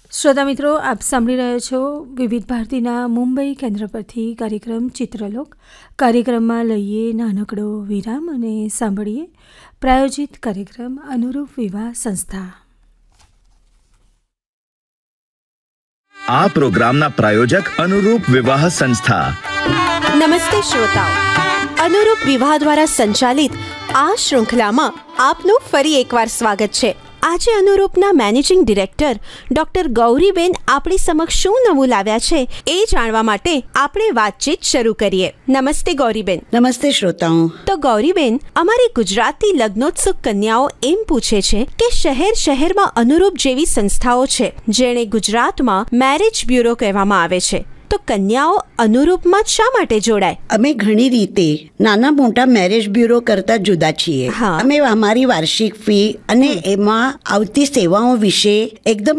શ્રોતા મિત્રો, આપ સાંભળી રહ્યા છો વિવિધ ભારતીના મુંબઈ કેન્દ્ર પરથી કાર્યક્રમ ચિત્રલોક. કાર્યક્રમમાં લઈએ નાનકડો વિરામ અને સાંભળીએ પ્રાયોજિત કાર્યક્રમ અનુરૂપ વિવાહ સંસ્થા. આ પ્રોગ્રામના પ્રાયોજક અનુરૂપ વિવાહ સંસ્થા. નમસ્તે શ્રોતાઓ, અનુરૂપ વિવાહ દ્વારા સંચાલિત આ શૃંખલામાં આપનું ફરી એકવાર સ્વાગત છે. આજે અનુરૂપના મેનેજિંગ ડિરેક્ટર ડોક્ટર ગૌરીબેન આપણી સમક્ષ શું નવું લાવ્યા છે એ જાણવા માટે આપણે વાતચીત શરૂ કરીએ. નમસ્તે ગૌરીબેન. નમસ્તે શ્રોતાઓ. તો ગૌરીબેન, અમારી ગુજરાતી લગ્નોત્સુક કન્યાઓ એમ પૂછે છે કે શહેરમાં અનુરૂપ જેવી સંસ્થાઓ છે જેણે ગુજરાતમાં મેરેજ બ્યુરો કહેવામાં આવે છે, તો કન્યાઓ અનુરૂપમાં શા માટે જોડાય? અમે ઘણી રીતે નાના મોટા મેરેજ બ્યુરો કરતા જુદા છીએ. અમે અમારી વાર્ષિક ફી અને એમાં આવતી સેવાઓ વિશે એકદમ